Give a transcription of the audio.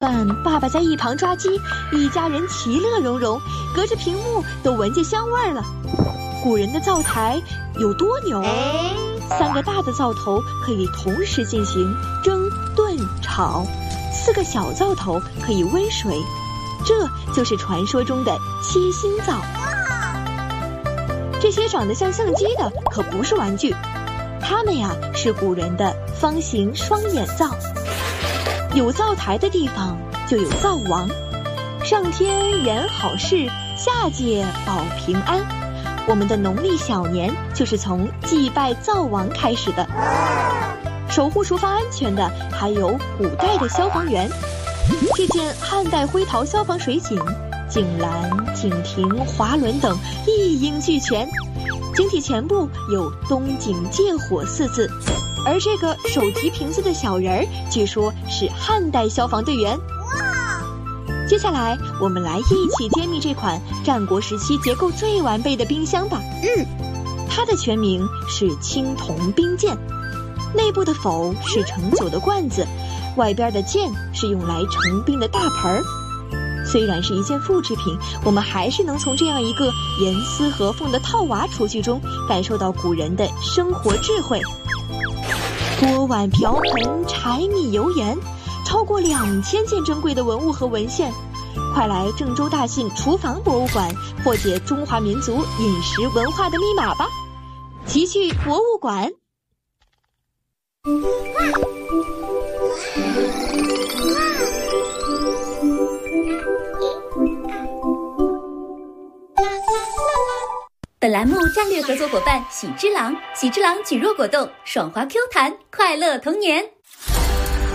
爸爸在一旁抓鸡，一家人其乐融融，隔着屏幕都闻见香味儿了。古人的灶台有多牛？3个大的灶头可以同时进行蒸、炖、炒，4个小灶头可以煨水，这就是传说中的7星灶。这些长得像相机的可不是玩具，它们呀是古人的方形双眼灶。有灶台的地方就有灶王，上天言好事，下界保平安。我们的农历小年就是从祭拜灶王开始的。守护厨房安全的还有古代的消防员。这件汉代灰陶消防水井，井栏、井亭、滑轮等一应俱全。井体前部有东井借火4字，而这个手提瓶子的小人儿，据说是汉代消防队员。接下来我们来一起揭秘这款战国时期结构最完备的冰箱吧。它的全名是青铜冰鉴，内部的否是盛酒的罐子，外边的鉴是用来盛冰的大盆儿。虽然是一件复制品，我们还是能从这样一个严丝合缝的套娃厨具中感受到古人的生活智慧。锅碗瓢盆、柴米油盐，超过2000件珍贵的文物和文献。快来郑州大信厨房博物馆破解中华民族饮食文化的密码吧！齐去博物馆。 本栏目战略合作伙伴喜之郎，喜之郎举弱果冻，爽滑 Q 弹，快乐童年。